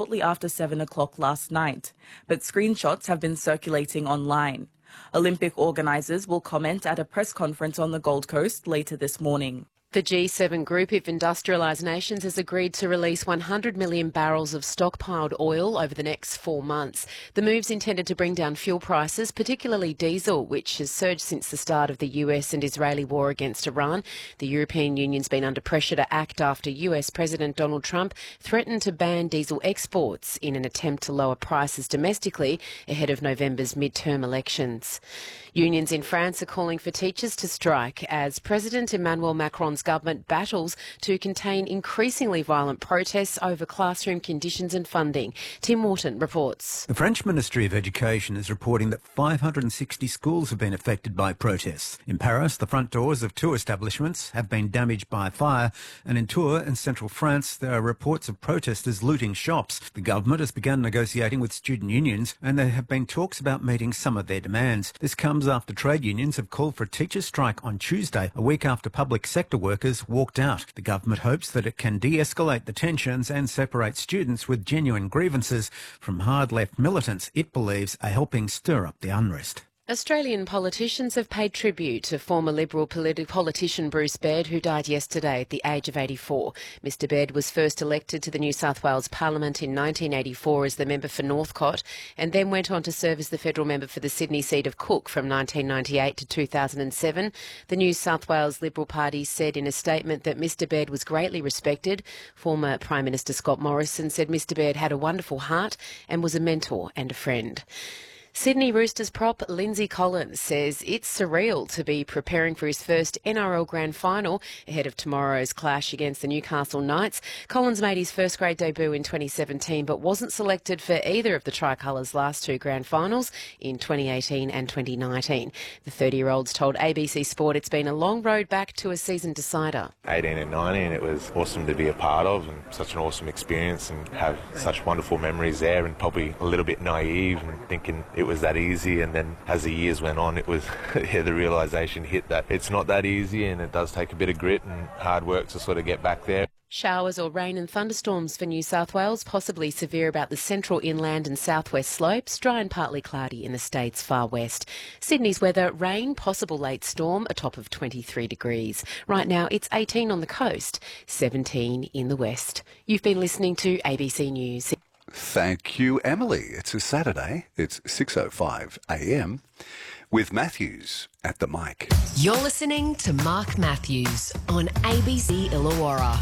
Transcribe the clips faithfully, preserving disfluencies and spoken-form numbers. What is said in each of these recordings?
shortly after seven o'clock last night, but screenshots have been circulating online. Olympic organisers will comment at a press conference on the Gold Coast later this morning. The G seven group of industrialised nations has agreed to release one hundred million barrels of stockpiled oil over the next four months. The move's intended to bring down fuel prices, particularly diesel, which has surged since the start of the U S and Israeli war against Iran. The European Union's been under pressure to act after U S President Donald Trump threatened to ban diesel exports in an attempt to lower prices domestically ahead of November's midterm elections. Unions in France are calling for teachers to strike as President Emmanuel Macron's government battles to contain increasingly violent protests over classroom conditions and funding. Tim Morton reports. The French Ministry of Education is reporting that five hundred sixty schools have been affected by protests. In Paris, the front doors of two establishments have been damaged by fire, and in Tours, in central France, there are reports of protesters looting shops. The government has begun negotiating with student unions, and there have been talks about meeting some of their demands. This comes after trade unions have called for a teachers' strike on Tuesday, a week after public sector workers walked out. The government hopes that it can de-escalate the tensions and separate students with genuine grievances from hard-left militants it believes are helping stir up the unrest. Australian politicians have paid tribute to former Liberal politi- politician Bruce Baird, who died yesterday at the age of eighty-four. Mister Baird was first elected to the New South Wales Parliament in nineteen eighty-four as the member for Northcote, and then went on to serve as the federal member for the Sydney seat of Cook from nineteen ninety-eight to two thousand seven. The New South Wales Liberal Party said in a statement that Mister Baird was greatly respected. Former Prime Minister Scott Morrison said Mister Baird had a wonderful heart and was a mentor and a friend. Sydney Roosters prop Lindsay Collins says it's surreal to be preparing for his first N R L Grand Final ahead of tomorrow's clash against the Newcastle Knights. Collins made his first grade debut in twenty seventeen but wasn't selected for either of the Tricolour's last two Grand Finals in twenty eighteen and twenty nineteen. The thirty-year-old's told A B C Sport it's been a long road back to a season decider. eighteen and nineteen, it was awesome to be a part of and such an awesome experience and have such wonderful memories there, and probably a little bit naive and thinking it was that easy, and then as the years went on it was yeah, the realisation hit that it's not that easy and it does take a bit of grit and hard work to sort of get back there. Showers or rain and thunderstorms for New South Wales, possibly severe about the central inland and southwest slopes, dry and partly cloudy in the state's far west. Sydney's weather, rain, possible late storm, a top of twenty-three degrees. Right now it's eighteen on the coast, seventeen in the west. You've been listening to A B C News. Thank you, Emily. It's a Saturday. It's six oh five a m with Matthews at the mic. You're listening to Mark Matthews on A B C Illawarra.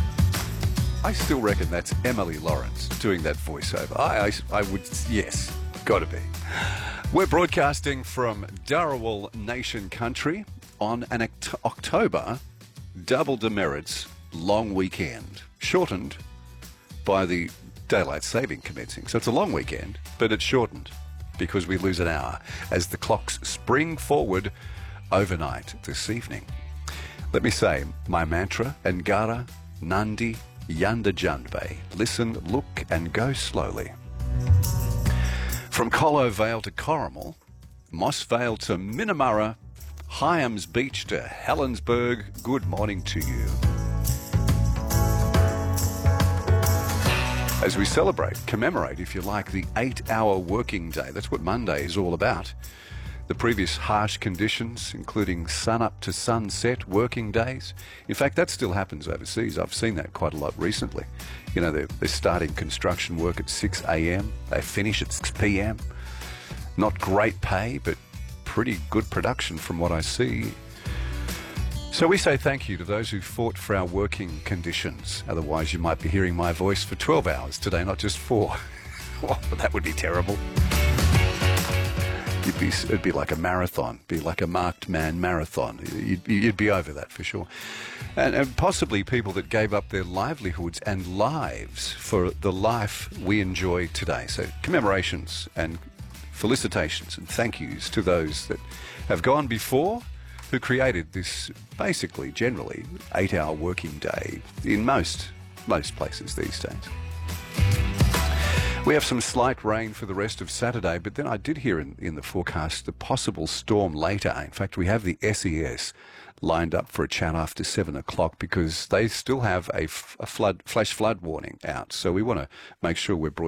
I still reckon that's Emily Lawrence doing that voiceover. I, I, I would, yes, got to be. We're broadcasting from Dharawal Nation Country on an Oct- October double demerits long weekend, shortened by the daylight saving commencing. So it's a long weekend, but it's shortened because we lose an hour as the clocks spring forward overnight this evening. Let me say my mantra, Ngara, Nandi, Yanda Jundbe. Listen, look and go slowly. From Colo Vale to Corrimal, Moss Vale to Minamurra, Hyams Beach to Helensburgh, good morning to you. As we celebrate, commemorate, if you like, the eight-hour working day. That's what Monday is all about. The previous harsh conditions, including sun-up to sunset working days. In fact, that still happens overseas. I've seen that quite a lot recently. You know, they're, they're starting construction work at six a m. They finish at six p m. Not great pay, but pretty good production from what I see. So we say thank you to those who fought for our working conditions. Otherwise, you might be hearing my voice for twelve hours today, not just four. Well, that would be terrible. You'd be, it'd be like a marathon, be like a marked man marathon. You'd, you'd be over that for sure. And, and possibly people that gave up their livelihoods and lives for the life we enjoy today. So commemorations and felicitations and thank yous to those that have gone before, who created this basically, generally, eight-hour working day in most, most places these days. We have some slight rain for the rest of Saturday, but then I did hear in, in the forecast the possible storm later. In fact, we have the S E S lined up for a chat after seven o'clock because they still have a, f- a flood, flash flood warning out. So we want to make sure we're broad-